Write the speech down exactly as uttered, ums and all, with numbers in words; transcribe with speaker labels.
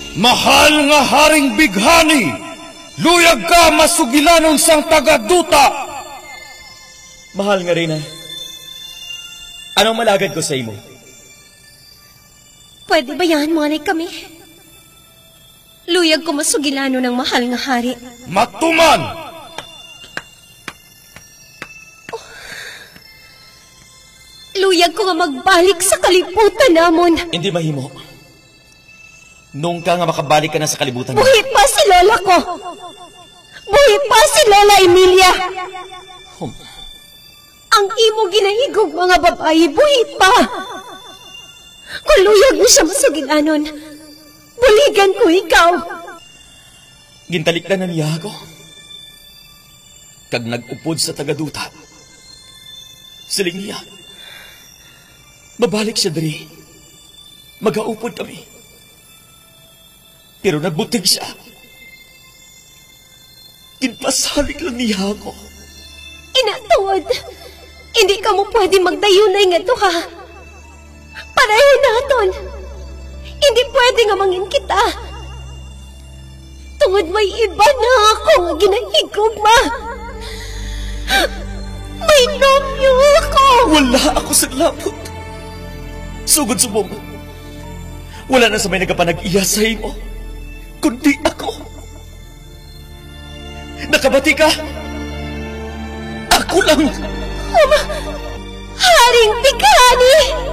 Speaker 1: Mahal nga haring bighani, luyag ka masugilanon sang tagaduta.
Speaker 2: Mahal nga rin, ha? Anong malagad ko sa imo?
Speaker 3: Pwede ba yan, manay kami? Luyag ko masugilano ng mahal nga hari.
Speaker 1: Matuman!
Speaker 3: Oh. Luyag ko nga magbalik sa kalibutan namon.
Speaker 2: Hindi mahimo. Nung ka nga makabalik ka na sa kalibutan mo.
Speaker 3: Buhi pa si lola ko! Buhi pa si Lola Emilia!
Speaker 2: Hum.
Speaker 3: Ang imo ginahigog mga babae, buhi pa! Kung luyag mo siya masugilanon, buligan ko ikaw.
Speaker 2: Gintalik na niya ako. Kag nag-upod sa tagaduta. Siling niya. Mabalik siya diri. Mag-aupod kami. Pero nagbutig siya. Ginpasalig lang niya ako.
Speaker 3: Inatawad, hindi ka mo pwede magdayunay nga to ha. Pareho naton. Hindi pwede nga mangin kita. Tungod may iba na ako nga ginahigog ma. May nobyo ako.
Speaker 2: Wala ako sa lapot. Sugod subong. Wala na sa may nagapanag-iya sa imo. Kundi ako. Nakabati ka? Ako lang.
Speaker 3: Um, Haring Bighani!